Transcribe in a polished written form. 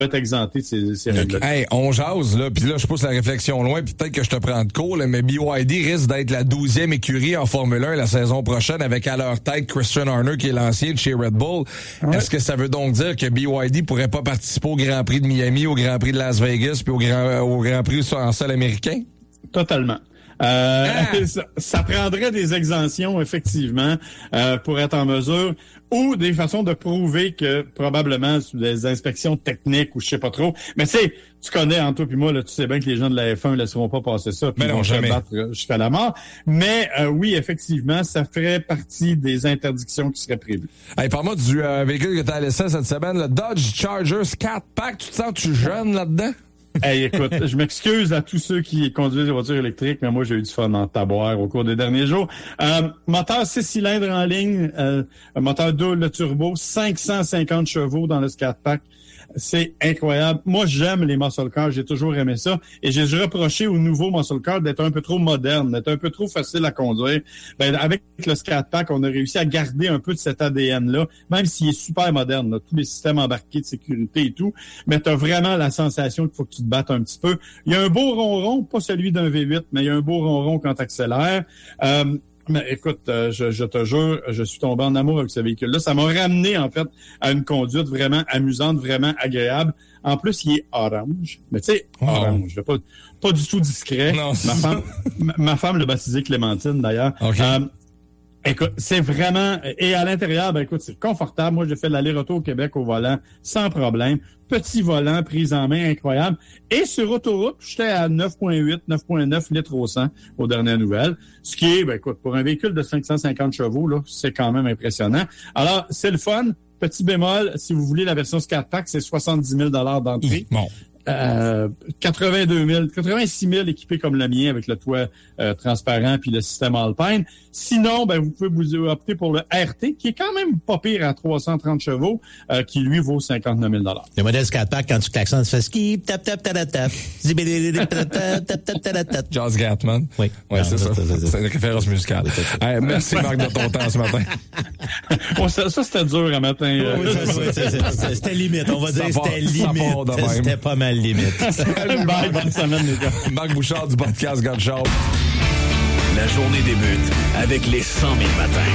être exempté de ces règles-là. Hey, on jase, là, puis là, je pousse la réflexion loin, puis peut-être que je te prends de court, là, mais BYD risque d'être la 12e écurie en Formule 1 la saison prochaine avec à leur tête Christian Horner, qui est l'ancien de chez Red Bull. Ouais. Est-ce que ça veut donc dire que BYD pourrait pas participer au Grand Prix de Miami, au Grand Prix de Las Vegas, puis au Grand Prix en sol américain? Totalement. Ça prendrait des exemptions, effectivement, pour être en mesure, ou des façons de prouver que probablement des inspections techniques ou je sais pas trop. Mais tu connais entre toi puis moi, là, tu sais bien que les gens de la F1 ne laisseront pas passer ça, puis ils vont se battre jusqu'à la mort. Mais oui, effectivement, ça ferait partie des interdictions qui seraient prévues. Hey, parle-moi du véhicule que tu as laissé cette semaine, le Dodge Charger 4-Pack. Tu te sens-tu jeune là-dedans? Hey, écoute, je m'excuse à tous ceux qui conduisent des voitures électriques, mais moi, j'ai eu du fun en taboire au cours des derniers jours. Moteur 6 cylindres en ligne, moteur double turbo, 550 chevaux dans le 4-pack. C'est incroyable. Moi, j'aime les muscle cars. J'ai toujours aimé ça. Et j'ai reproché au nouveau muscle car d'être un peu trop moderne, d'être un peu trop facile à conduire. Ben, avec le Scat Pack, on a réussi à garder un peu de cet ADN-là, même s'il est super moderne, là, tous les systèmes embarqués de sécurité et tout. Mais tu as vraiment la sensation qu'il faut que tu te battes un petit peu. Il y a un beau ronron, pas celui d'un V8, mais il y a un beau ronron quand tu accélères. Mais écoute, je te jure, je suis tombé en amour avec ce véhicule-là. Ça m'a ramené, en fait, à une conduite vraiment amusante, vraiment agréable. En plus, il est orange. Mais tu sais, orange, pas du tout discret. Non, ma femme l'a baptisé Clémentine, d'ailleurs. Okay. Écoute, c'est vraiment... Et à l'intérieur, ben écoute, c'est confortable. Moi, j'ai fait l'aller-retour au Québec au volant sans problème. Petit volant, prise en main incroyable. Et sur autoroute, j'étais à 9,8, 9,9 litres au 100 aux dernières nouvelles. Ce qui est, ben écoute, pour un véhicule de 550 chevaux, là, c'est quand même impressionnant. Alors, c'est le fun. Petit bémol, si vous voulez la version Scat Pack, c'est 70 000 d'entrée. Bon. 86 000 équipés comme le mien avec le toit transparent puis le système Alpine. Sinon, ben vous pouvez vous opter pour le RT qui est quand même pas pire à 330 chevaux qui lui vaut 59 000 $. Le modèle Scat-Pack, quand tu klaxonnes, tu fais skip, tap, tap, tap, tap, tap. Jazz Gatman. Oui. Ouais, c'est ça. C'est une référence musicale. Hey, merci Marc de ton temps ce matin. Bon, ça c'était dur un matin. C'était limite, on va dire c'était limite. C'était pas mal limite. Bye, bonne semaine les gars. Marc Bouchard du podcast God Show. La journée débute avec les 100 000 matins.